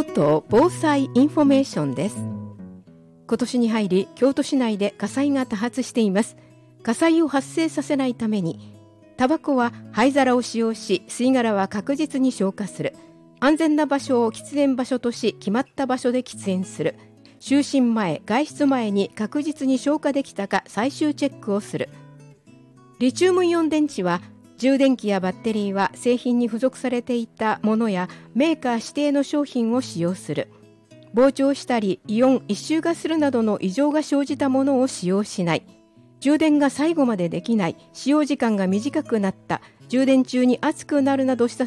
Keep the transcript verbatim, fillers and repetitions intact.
都防災インフォメーションです。今年に入り京都市内で火災が多発しています。火災を発生させないために、タバコは灰皿を使用し、吸い殻は確実に消火する。安全な場所を喫煙場所とし、決まった場所で喫煙する。就寝前、外出前に確実に消火できたか最終チェックをする。リチウムイオン電池は、充電器やバッテリーは製品に付属されていたものやメーカー指定の商品を使用する。膨張したりイオン一臭がするなどの異常が生じたものを使用しない。充電が最後までできない、使用時間が短くなった、充電中に熱くなるなどした